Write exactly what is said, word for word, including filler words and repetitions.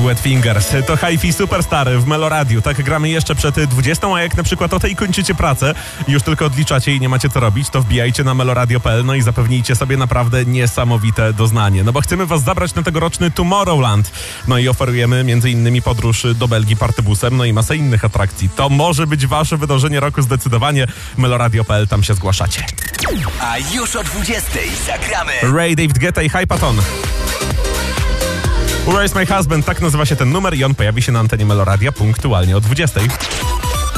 Wet Fingers. To Hi-Fi Superstar w Meloradiu. Tak gramy jeszcze przed dwudziestą, a jak na przykład o tej kończycie pracę i już tylko odliczacie i nie macie co robić, to wbijajcie na meloradio kropka p l no i zapewnijcie sobie naprawdę niesamowite doznanie. No bo chcemy was zabrać na tegoroczny Tomorrowland. No i oferujemy między innymi podróż do Belgii partybusem, no i masę innych atrakcji. To może być wasze wydarzenie roku zdecydowanie. meloradio kropka p l, tam się zgłaszacie. A już o dwudziestej zagramy Ray, David Guetta i Hypaton. Where is my husband? Tak nazywa się ten numer i on pojawi się na antenie Meloradia punktualnie o dwudziestej.